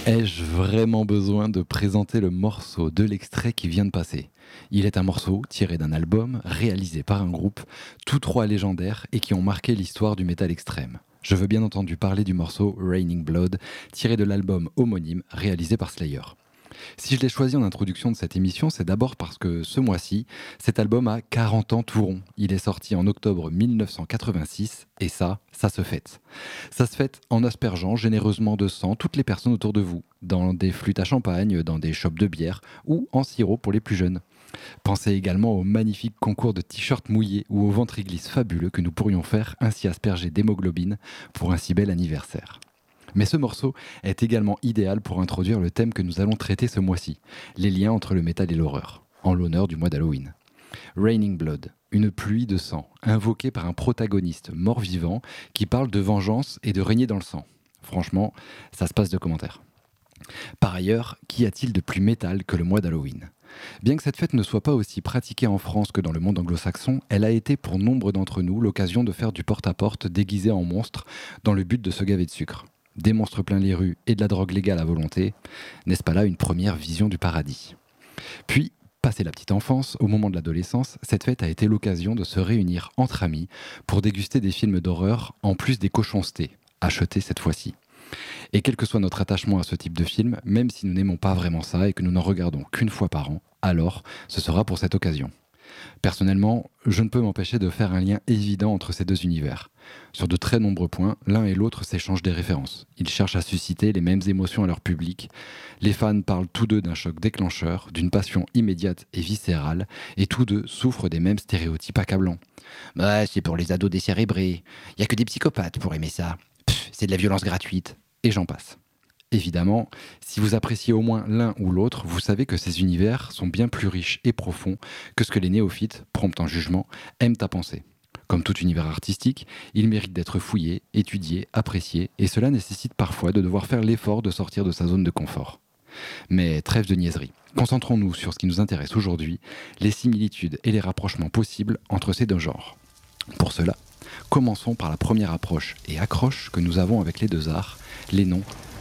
Ai-je vraiment besoin de présenter le morceau de l'extrait qui vient de passer? Il est un morceau tiré d'un album réalisé par un groupe, tous trois légendaires et qui ont marqué l'histoire du métal extrême. Je veux bien entendu parler du morceau Raining Blood, tiré de l'album homonyme réalisé par Slayer. Si je l'ai choisi en introduction de cette émission, c'est d'abord parce que ce mois-ci, cet album a 40 ans tout rond. Il est sorti en octobre 1986 et ça se fête. Ça se fête en aspergeant généreusement de sang toutes les personnes autour de vous, dans des flûtes à champagne, dans des shops de bière ou en sirop pour les plus jeunes. Pensez également au magnifique concours de t-shirts mouillés ou au ventre-glisse fabuleux que nous pourrions faire ainsi asperger d'hémoglobine pour un si bel anniversaire. Mais ce morceau est également idéal pour introduire le thème que nous allons traiter ce mois-ci, les liens entre le métal et l'horreur, en l'honneur du mois d'Halloween. Raining Blood, une pluie de sang, invoquée par un protagoniste mort-vivant qui parle de vengeance et de régner dans le sang. Franchement, ça se passe de commentaires. Par ailleurs, qu'y a-t-il de plus métal que le mois d'Halloween? Bien que cette fête ne soit pas aussi pratiquée en France que dans le monde anglo-saxon, elle a été pour nombre d'entre nous l'occasion de faire du porte-à-porte déguisé en monstre dans le but de se gaver de sucre. Des monstres plein les rues et de la drogue légale à volonté, n'est-ce pas là une première vision du paradis? Puis, passé la petite enfance, au moment de l'adolescence, cette fête a été l'occasion de se réunir entre amis pour déguster des films d'horreur en plus des cochoncetés, achetés cette fois-ci. Et quel que soit notre attachement à ce type de film, même si nous n'aimons pas vraiment ça et que nous n'en regardons qu'une fois par an, alors ce sera pour cette occasion. Personnellement, je ne peux m'empêcher de faire un lien évident entre ces deux univers. Sur de très nombreux points, l'un et l'autre s'échangent des références. Ils cherchent à susciter les mêmes émotions à leur public. Les fans parlent tous deux d'un choc déclencheur, d'une passion immédiate et viscérale, et tous deux souffrent des mêmes stéréotypes accablants. Bah, c'est pour les ados décérébrés. Y a que des psychopathes pour aimer ça. C'est de la violence gratuite. Et j'en passe. Évidemment, si vous appréciez au moins l'un ou l'autre, vous savez que ces univers sont bien plus riches et profonds que ce que les néophytes, prompts en jugement, aiment à penser. Comme tout univers artistique, il mérite d'être fouillé, étudié, apprécié, et cela nécessite parfois de devoir faire l'effort de sortir de sa zone de confort. Mais trêve de niaiserie. Concentrons-nous sur ce qui nous intéresse aujourd'hui, les similitudes et les rapprochements possibles entre ces deux genres. Pour cela, commençons par la première approche et accroche que nous avons avec les deux arts, les noms